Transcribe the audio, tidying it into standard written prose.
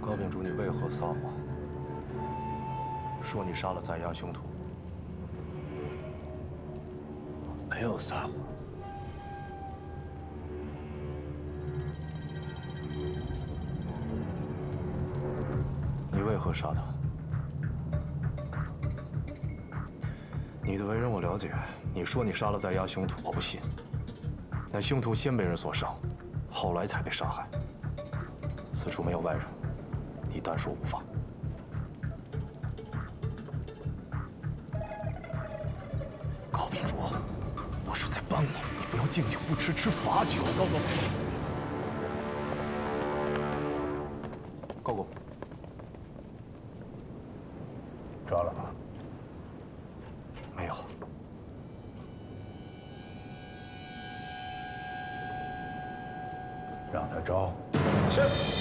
高秉烛，你为何撒谎？说你杀了在押凶徒？ 没有撒谎。 你为何杀他？你的为人我了解。你说你杀了在押凶徒，我不信。那凶徒先被人所伤，后来才被杀害。此处没有外人，你单说无妨。高秉烛，我是在帮你，你不要敬酒不吃吃罚酒。高公，高公， 抓了吗？ 没有。 让他招。 是。